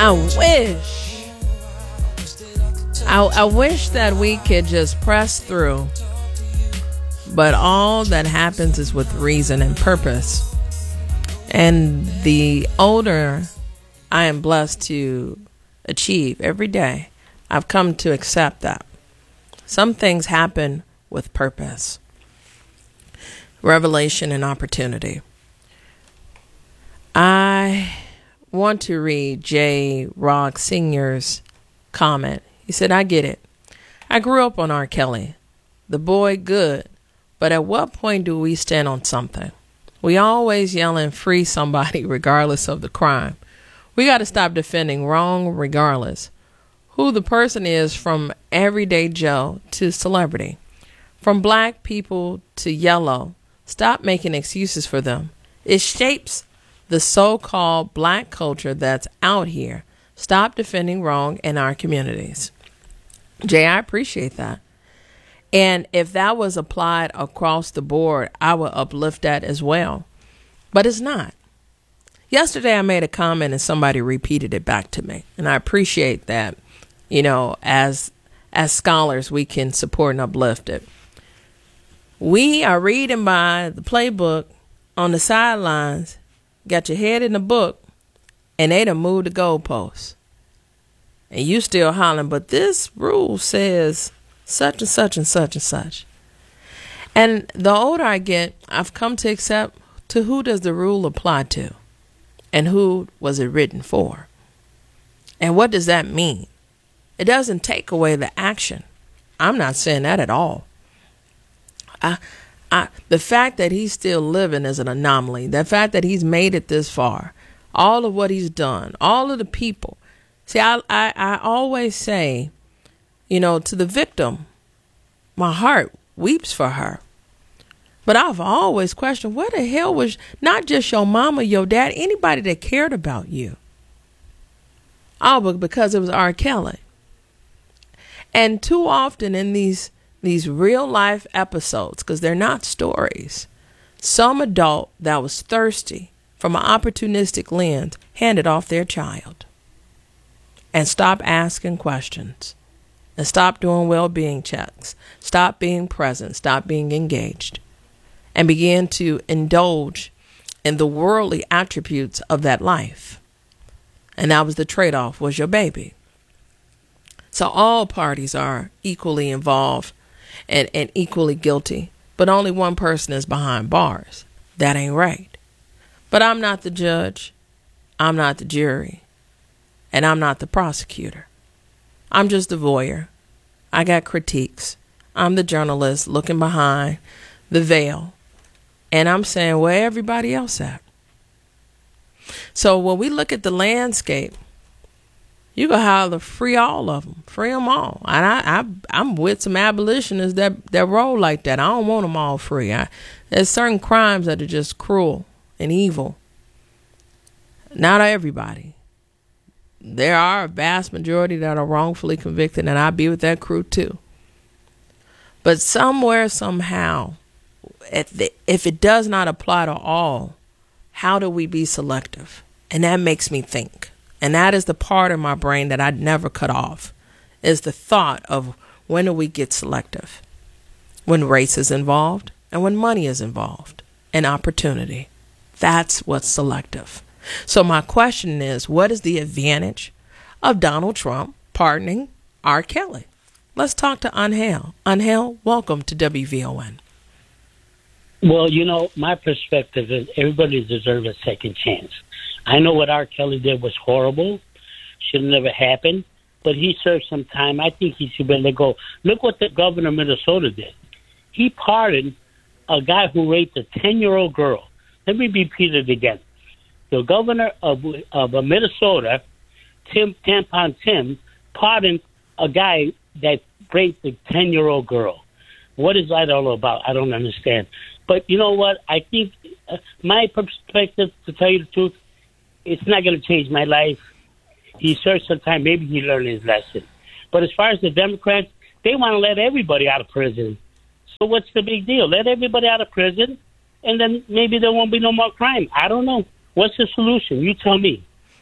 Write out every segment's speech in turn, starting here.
I wish that we could just press through. But all that happens is with reason and purpose. And the older I am blessed to achieve every day, I've come to accept that. Some things happen with purpose, revelation, and opportunity. I want to read J. Rock Sr.'s comment. He said, I get it. I grew up on R. Kelly. The boy good. But at what point do we stand on something? We always yelling free somebody regardless of the crime. We got to stop defending wrong regardless. Who the person is, from everyday Joe to celebrity. From black people to yellow. Stop making excuses for them. It shapes the so-called black culture that's out here. Stop defending wrong in our communities. Jay, I appreciate that. And if that was applied across the board, I would uplift that as well. But it's not. Yesterday, I made a comment and somebody repeated it back to me. And I appreciate that. You know, as scholars, we can support and uplift it. We are reading by the playbook on the sidelines, got your head in the book, and they done moved the goalposts. And you still hollering, but this rule says such and such and such and such. And the older I get, I've come to accept, to who does the rule apply to? And who was it written for? And what does that mean? It doesn't take away the action. I'm not saying that at all. The fact that he's still living is an anomaly. The fact that he's made it this far, all of what he's done, all of the people. See, I always say, you know, to the victim, my heart weeps for her. But I've always questioned, where the hell was not just your mama, your dad, anybody that cared about you? Oh, but because it was R. Kelly. And too often in these real life episodes, because they're not stories, some adult that was thirsty from an opportunistic lens handed off their child. And stop asking questions. And stop doing well-being checks. Stop being present. Stop being engaged. And begin to indulge in the worldly attributes of that life. And that was the trade-off, was your baby. So all parties are equally involved and equally guilty. But only one person is behind bars. That ain't right. But I'm not the judge. I'm not the jury. And I'm not the prosecutor. I'm just the voyeur. I got critiques. I'm the journalist looking behind the veil. And I'm saying, where everybody else at? So when we look at the landscape, you can holler free all of them. Free them all. And I'm with some abolitionists that roll like that. I don't want them all free. There's certain crimes that are just cruel and evil. Not everybody. There are a vast majority that are wrongfully convicted, and I be with that crew too. But somewhere, somehow, if it does not apply to all, how do we be selective? And that makes me think. And that is the part of my brain that I'd never cut off, is the thought of when do we get selective? When race is involved and when money is involved and opportunity. That's what's selective. So my question is, what is the advantage of Donald Trump pardoning R. Kelly? Let's talk to Angel. Angel, welcome to WVON. Well, you know, my perspective is everybody deserves a second chance. I know what R. Kelly did was horrible, should have never happened, but he served some time. I think he should be let go. Look what the governor of Minnesota did. He pardoned a guy who raped a 10-year-old girl. Let me repeat it again. The governor of Minnesota, Tampon Tim, pardoned a guy that raped a 10-year-old girl. What is that all about? I don't understand. But you know what? I think my perspective, to tell you the truth, it's not going to change my life. He served some time. Maybe he learned his lesson. But as far as the Democrats, they want to let everybody out of prison. So what's the big deal? Let everybody out of prison, and then maybe there won't be no more crime. I don't know. What's the solution? You tell me.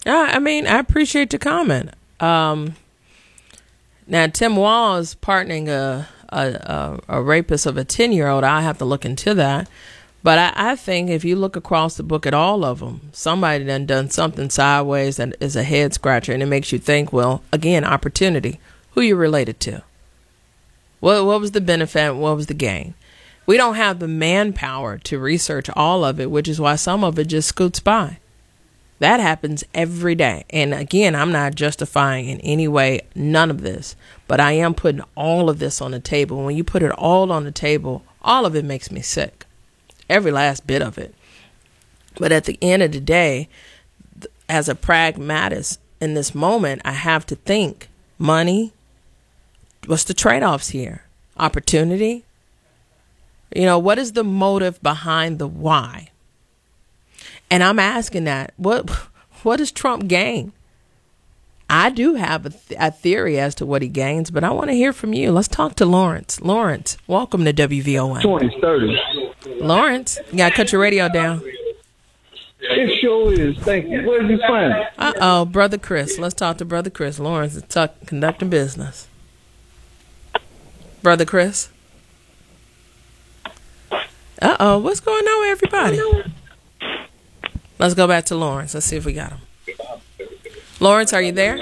I mean, I appreciate your comment. Now, Tim Wall is pardoning a rapist of a 10-year-old. I have to look into that. But I think if you look across the book at all of them, somebody done something sideways that is a head scratcher, and it makes you think, well, again, opportunity. Who you related to? What was the benefit? What was the gain? We don't have the manpower to research all of it, which is why some of it just scoots by. That happens every day. And again, I'm not justifying in any way none of this, but I am putting all of this on the table. When you put it all on the table, all of it makes me sick. Every last bit of it. But at the end of the day, as a pragmatist in this moment, I have to think money. What's the trade-offs here? Opportunity. What is the motive behind the why? And I'm asking that. What does Trump gain? I do have a theory as to what he gains, but I want to hear from you. Let's talk to Lawrence. Lawrence, welcome to WVON. 2030. Lawrence, you got to cut your radio down. It sure is. Thank you. Where did you find it? Brother Chris. Let's talk to Brother Chris. Lawrence is conducting business. Brother Chris. What's going on with everybody? Let's go back to Lawrence. Let's see if we got him. Lawrence, are you there?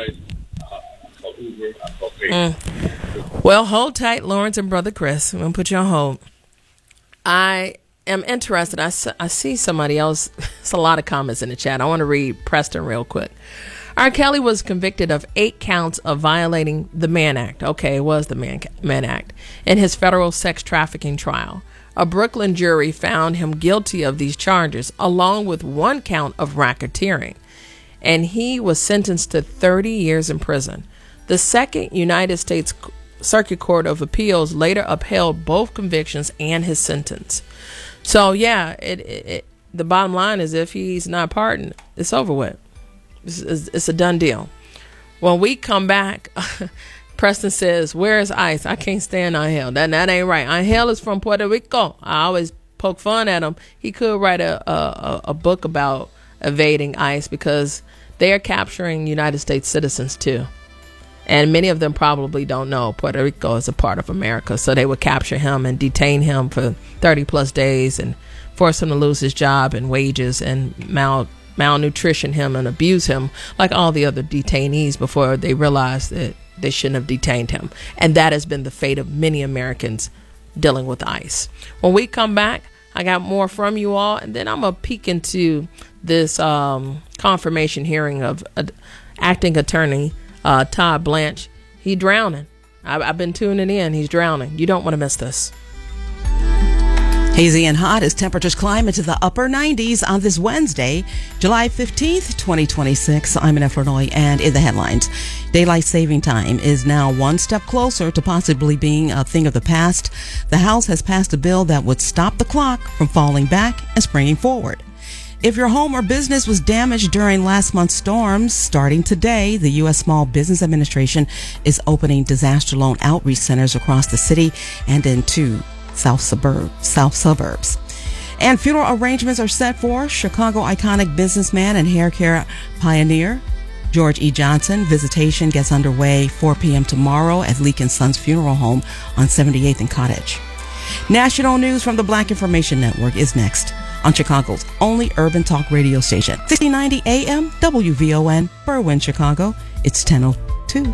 Well, hold tight, Lawrence and Brother Chris. I'm going to put you on hold. I am interested. I see somebody else. There's a lot of comments in the chat. I want to read Preston real quick. R. Kelly was convicted of 8 counts of violating the Mann Act. Okay, it was the Mann Act. In his federal sex trafficking trial. A Brooklyn jury found him guilty of these charges, along with 1 count of racketeering. And he was sentenced to 30 years in prison. The Second United States Circuit Court of Appeals later upheld both convictions and his sentence. So, yeah, the bottom line is if he's not pardoned, it's over with. It's a done deal. When we come back, Preston says, where is ICE? I can't stand Angel. That ain't right. Angel is from Puerto Rico. I always poke fun at him. He could write a book about evading ICE because they are capturing United States citizens too. And many of them probably don't know Puerto Rico is a part of America. So they would capture him and detain him for 30 plus days and force him to lose his job and wages and malnutrition him and abuse him like all the other detainees before they realized that they shouldn't have detained him. And that has been the fate of many Americans dealing with ICE. When we come back, I got more from you all. And then I'm going to peek into this confirmation hearing of acting attorney Todd Blanche. He's drowning. I've been tuning in. He's drowning. You don't want to miss this. Hazy and hot as temperatures climb into the upper 90s on this Wednesday, July 15th, 2026. I'm Annette Flournoy, and in the headlines, daylight saving time is now one step closer to possibly being a thing of the past. The House has passed a bill that would stop the clock from falling back and springing forward. If your home or business was damaged during last month's storms, starting today, the U.S. Small Business Administration is opening disaster loan outreach centers across the city and in 2 south suburbs. And funeral arrangements are set for Chicago iconic businessman and hair care pioneer George E. Johnson. Visitation gets underway 4 p.m. tomorrow at Leak & Sons Funeral Home on 78th and Cottage. National news from the Black Information Network is next on Chicago's only urban talk radio station, 1690 AM WVON, Berwyn, Chicago. It's 10:02.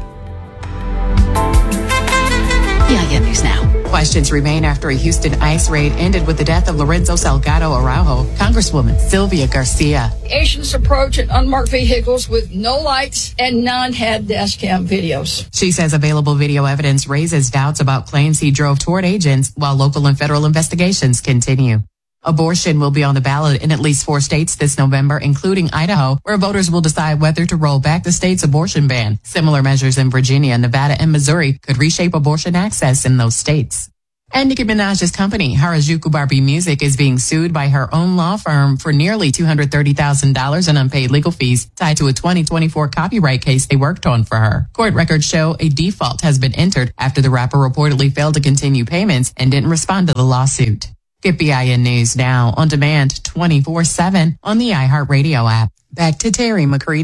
Yeah, News Now. Questions remain after a Houston ICE raid ended with the death of Lorenzo Salgado Araujo. Congresswoman Sylvia Garcia. Asians approach in unmarked vehicles with no lights and none had dash cam videos. She says available video evidence raises doubts about claims he drove toward agents while local and federal investigations continue. Abortion will be on the ballot in at least 4 states this November, including Idaho, where voters will decide whether to roll back the state's abortion ban. Similar measures in Virginia, Nevada, and Missouri could reshape abortion access in those states. And Nicki Minaj's company, Harajuku Barbie Music, is being sued by her own law firm for nearly $230,000 in unpaid legal fees tied to a 2024 copyright case they worked on for her. Court records show a default has been entered after the rapper reportedly failed to continue payments and didn't respond to the lawsuit. Get BIN News Now on demand 24/7 on the iHeartRadio app. Back to Terry McCready.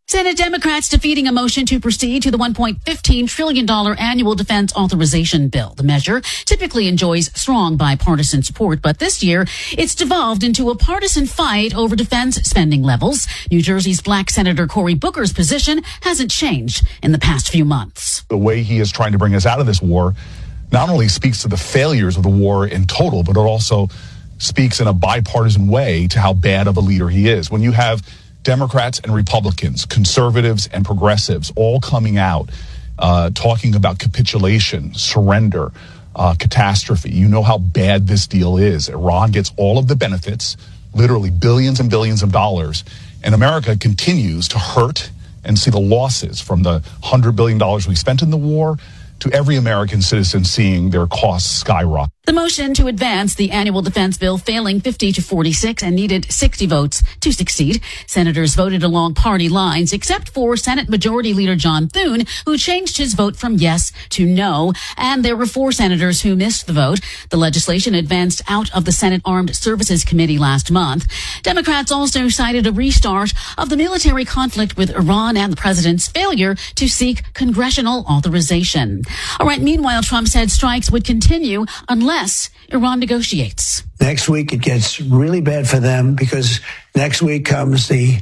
Senate Democrats defeating a motion to proceed to the $1.15 trillion annual defense authorization bill. The measure typically enjoys strong bipartisan support, but this year it's devolved into a partisan fight over defense spending levels. New Jersey's Black Senator Cory Booker's position hasn't changed in the past few months. The way he is trying to bring us out of this war not only speaks to the failures of the war in total, but it also speaks in a bipartisan way to how bad of a leader he is. When you have Democrats and Republicans, conservatives and progressives all coming out talking about capitulation, surrender, catastrophe. You know how bad this deal is. Iran gets all of the benefits, literally billions and billions of dollars, and America continues to hurt and see the losses from the $100 billion we spent in the war to every American citizen seeing their costs skyrocket. The motion to advance the annual defense bill failing 50-46 and needed 60 votes to succeed. Senators voted along party lines, except for Senate Majority Leader John Thune, who changed his vote from yes to no. And there were 4 senators who missed the vote. The legislation advanced out of the Senate Armed Services Committee last month. Democrats also cited a restart of the military conflict with Iran and the president's failure to seek congressional authorization. All right. Meanwhile, Trump said strikes would continue unless Iran negotiates. Next week, it gets really bad for them because next week comes the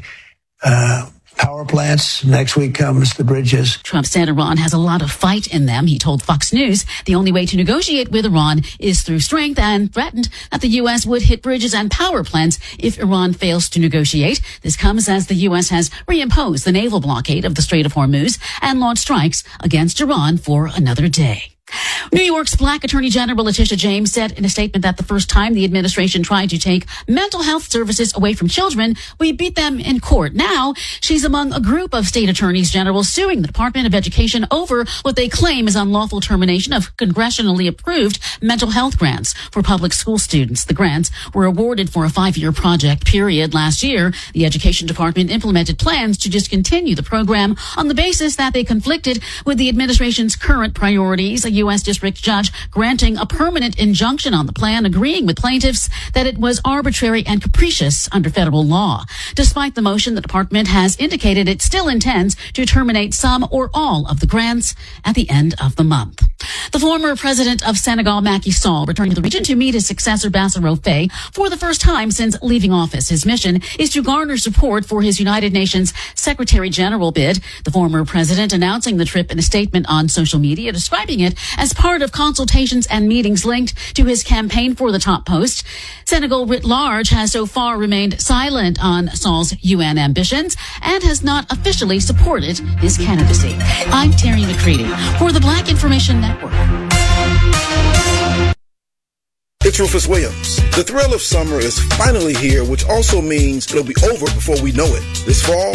power plants. Next week comes the bridges. Trump said Iran has a lot of fight in them. He told Fox News the only way to negotiate with Iran is through strength and threatened that the U.S. would hit bridges and power plants if Iran fails to negotiate. This comes as the U.S. has reimposed the naval blockade of the Strait of Hormuz and launched strikes against Iran for another day. New York's Black Attorney General Letitia James said in a statement that the first time the administration tried to take mental health services away from children, we beat them in court. Now, she's among a group of state attorneys general suing the Department of Education over what they claim is unlawful termination of congressionally approved mental health grants for public school students. The grants were awarded for a 5-year project period. Last year, the Education Department implemented plans to discontinue the program on the basis that they conflicted with the administration's current priorities. A U.S. district judge granting a permanent injunction on the plan, agreeing with plaintiffs that it was arbitrary and capricious under federal law. Despite the motion, the department has indicated it still intends to terminate some or all of the grants at the end of the month. The former president of Senegal, Macky Sall, returned to the region to meet his successor, Bassirou Faye, for the first time since leaving office. His mission is to garner support for his United Nations Secretary General bid. The former president announcing the trip in a statement on social media, describing it as part of consultations and meetings linked to his campaign for the top post. Senegal writ large has so far remained silent on Sall's UN ambitions and has not officially supported his candidacy. I'm Terry McCready for the Black Information Network. It's Rufus Williams. The thrill of summer is finally here, which also means it'll be over before we know it. This fall,